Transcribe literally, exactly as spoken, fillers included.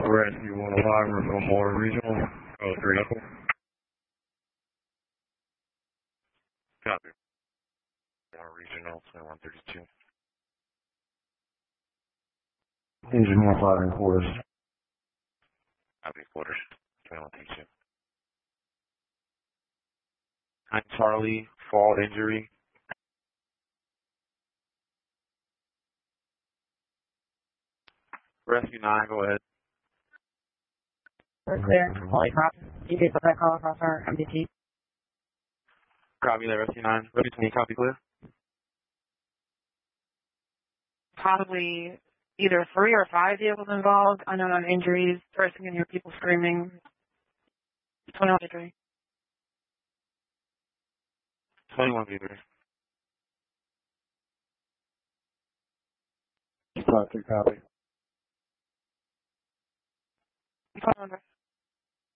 Rescue one oh five, Remote Motor Regional, oh three Knuckle. Copy. Motor Regional, twenty-one thirty-two. Engine one five and quarters. Copy, quarters, twenty-one thirty-two. I'm Charlie, fall injury. Rescue nine, go ahead. We're clear. Holy crap. You did put that call across our M D T. Copy that, Rescue nine. Rescue twenty, copy clear. Possibly either three or five vehicles involved, unknown injuries. First you can hear people screaming. twenty-one thirty-three. twenty-one thirty-three. Copy, copy. twenty-one